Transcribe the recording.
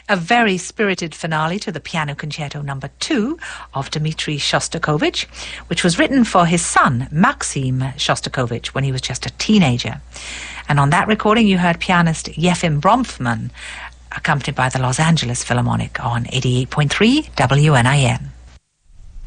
a very spirited finale to the Piano Concerto No. 2 of Dmitri Shostakovich, which was written for his son, Maxim Shostakovich, when he was just a teenager. And on that recording, you heard pianist Yefim Bronfman, accompanied by the Los Angeles Philharmonic on 88.3 WNIN.